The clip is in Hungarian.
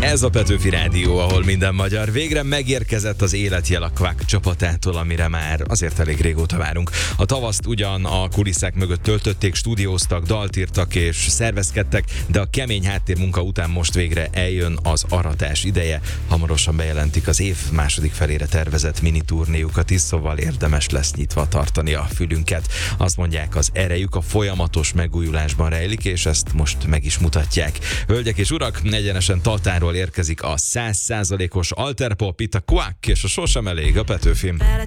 Ez a Petőfi Rádió, ahol minden magyar. Végre megérkezett az életjel a Quack csapatától, amire már azért elég régóta várunk. A tavaszt ugyan a kulisszák mögött töltötték, stúdióztak, dalt írtak és szervezkedtek, de a kemény háttérmunka után most végre eljön az aratás ideje. Hamarosan bejelentik az év második felére tervezett mini turnéjukat is, szóval érdemes lesz nyitva tartani a fülünket. Azt mondják, az erejük a folyamatos megújulásban rejlik, és ezt most meg is mutatják. Hölgyek és urak, egyenesen Tatáról érkezik a 100%-os alterpop, itt a Quack, és a Sosem elég a Petőfin.